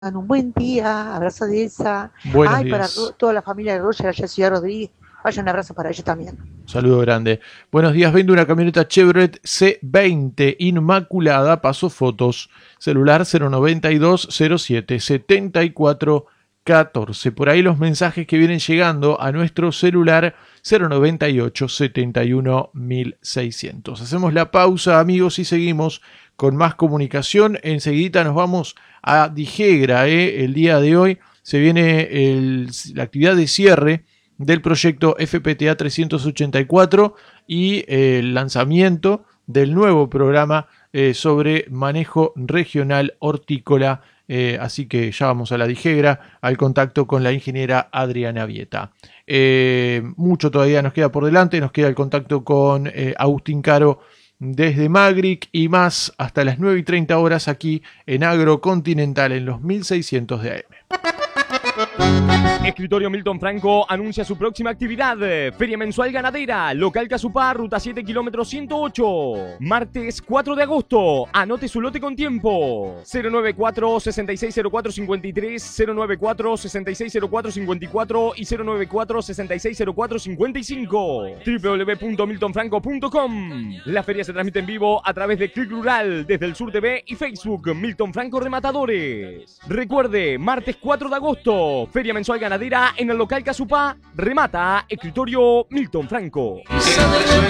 Un buen día, abrazo de Elsa. Buenos Ay, para días. toda la familia de Roger, allá en Ciudad Rodríguez. Vaya un abrazo para ellos también. Saludo grande. Buenos días. Vende una camioneta Chevrolet C20 Inmaculada. Paso fotos. Celular 092 07 74 14. Por ahí los mensajes que vienen llegando a nuestro celular 098 71 1600. Hacemos la pausa, amigos, y seguimos con más comunicación. Enseguida nos vamos a Dijegra. El día de hoy se viene la actividad de cierre del proyecto FPTA 384 y el lanzamiento del nuevo programa sobre manejo regional hortícola. Así que ya vamos a la Dijegra, al contacto con la ingeniera Adriana Vieta. Mucho todavía nos queda por delante, nos queda el contacto con Agustín Caro desde Magric y más hasta las 9:30 aquí en Agrocontinental en los 1600 de AM. Escritorio Milton Franco anuncia su próxima actividad. Feria Mensual Ganadera, local Casupá, ruta 7, kilómetro 108. Martes 4 de agosto. Anote su lote con tiempo. 094-6604-53, 094-6604-54 y 094-6604-55. www.miltonfranco.com. La feria se transmite en vivo a través de Click Rural, desde el Sur TV y Facebook. Milton Franco Rematadores. Recuerde, martes 4 de agosto, Feria Mensual Ganadera en el local Casupá. Remata Escritorio Milton Franco.